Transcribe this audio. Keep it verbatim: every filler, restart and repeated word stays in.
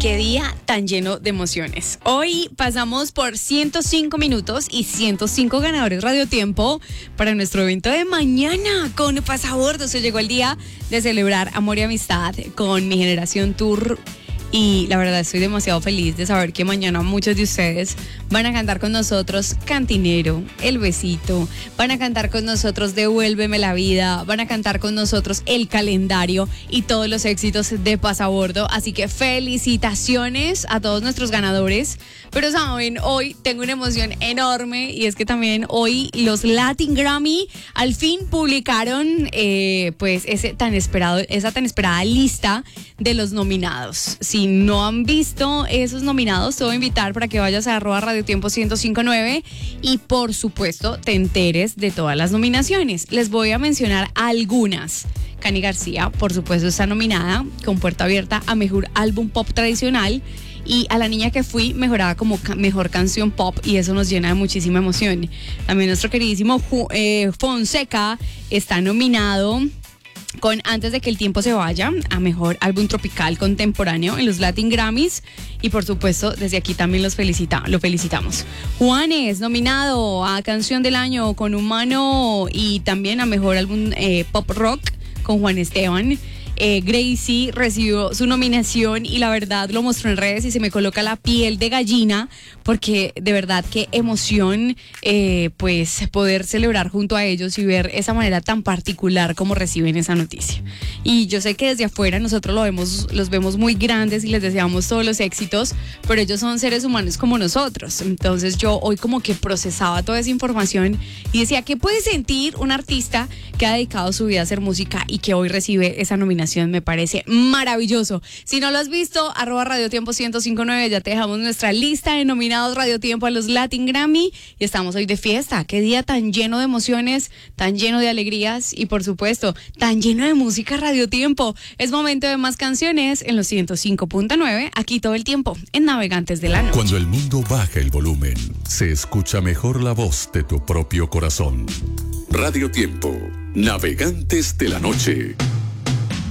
Qué día tan lleno de emociones. Hoy pasamos por ciento cinco minutos y ciento cinco ganadores Radio Tiempo para nuestro evento de mañana con Pasabordo. Se llegó el día de celebrar amor y amistad con Mi Generación Tour. Y la verdad estoy demasiado feliz de saber que mañana muchos de ustedes van a cantar con nosotros Cantinero, El Besito, van a cantar con nosotros Devuélveme la Vida, van a cantar con nosotros El Calendario y todos los éxitos de Pasabordo. Así que felicitaciones a todos nuestros ganadores. Pero saben, hoy tengo una emoción enorme y es que también hoy los Latin Grammy al fin publicaron eh, pues ese tan esperado, esa tan esperada lista de los nominados. Si no han visto esos nominados, te voy a invitar para que vayas a arroba Radio Tiempo ciento cinco punto nueve y por supuesto te enteres de todas las nominaciones. Les voy a mencionar algunas. Cani García, por supuesto, está nominada con Puerta Abierta a Mejor Álbum Pop Tradicional. Y A la Niña que Fui, mejorada como ca- mejor canción pop, y eso nos llena de muchísima emoción. También nuestro queridísimo Ju- eh, Fonseca está nominado con Antes de que el tiempo se vaya a mejor álbum tropical contemporáneo en los Latin Grammys. Y por supuesto, desde aquí también los felicita, lo felicitamos. Juanes, nominado a Canción del Año con Humano y también a mejor álbum eh, pop rock con Juan Esteban. Eh, Gracie recibió su nominación y la verdad lo mostró en redes y se me coloca la piel de gallina porque de verdad qué emoción eh, pues poder celebrar junto a ellos y ver esa manera tan particular como reciben esa noticia. Y yo sé que desde afuera nosotros lo vemos, los vemos muy grandes y les deseamos todos los éxitos, pero ellos son seres humanos como nosotros. Entonces yo hoy como que procesaba toda esa información y decía, ¿qué puede sentir un artista que ha dedicado su vida a hacer música y que hoy recibe esa nominación? Me parece maravilloso. Si no lo has visto, arroba Radio Tiempo ciento cinco punto nueve, ya te dejamos nuestra lista de nominados Radio Tiempo a los Latin Grammy y estamos hoy de fiesta. Qué día tan lleno de emociones, tan lleno de alegrías y por supuesto, tan lleno de música Radio Tiempo. Es momento de más canciones en los ciento cinco punto nueve, aquí todo el tiempo, en Navegantes de la Noche. Cuando el mundo baja el volumen, se escucha mejor la voz de tu propio corazón. Radio Tiempo, Navegantes de la Noche.